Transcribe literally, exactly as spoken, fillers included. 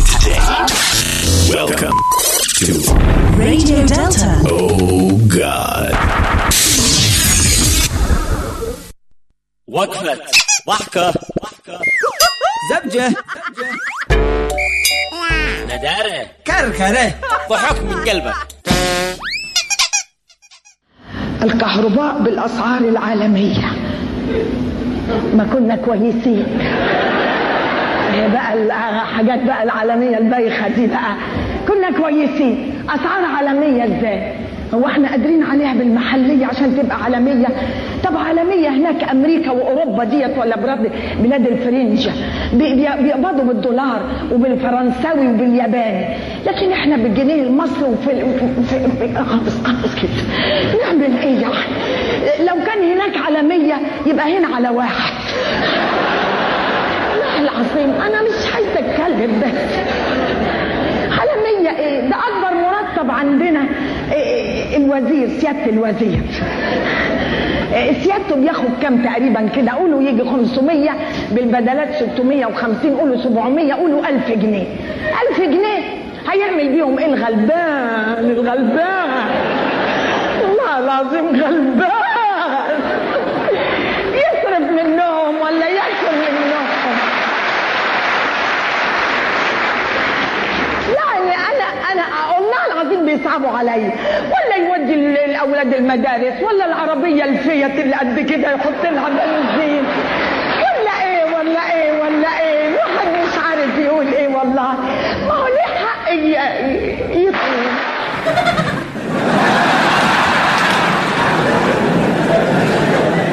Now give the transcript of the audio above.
Welcome to Radio Delta. Oh God. وقفة ضحكة زبجة ندارة كركرة ضحك من قلبك. الكهرباء بالأسعار العالمية ما كنا كويسين. هي بقى الحاجات بقى العالمية البايخة دي بقى كنا كويسين. أسعار عالمية ازاي؟ هو احنا قادرين عليها بالمحلية عشان تبقى عالمية؟ طب عالمية هناك أمريكا وأوروبا ديت ولا بلاد الفرنجة بيقبضوا بالدولار وبالفرنساوي وبالياباني، لكن احنا بالجنيه المصري وفي في قابس قابس كده. نعمل ايه يعني؟ لو كان هناك عالمية يبقى هنا على واحد. لا العظيم أنا مش عايزة أتكلم بس. عالمية ايه؟ ده أكبر مرتب عندنا إيه؟ الوزير، سيادة الوزير سيادته بياخد كام تقريبا كده؟ قولوا يجي خمسمية بالبدلات، ستمية وخمسين، قولوا سبعمية، قولوا ألف جنيه. ألف جنيه هيعمل بيهم ايه الغلبان؟ الغلبان والله العظيم غلبان. يصرف منهم ولا ياكل منهم؟ يعني انا انا والله العظيم بيصعبوا عليا. ولا يودي الاولاد المدارس، ولا العربيه الفيت اللي قد كده يحط لها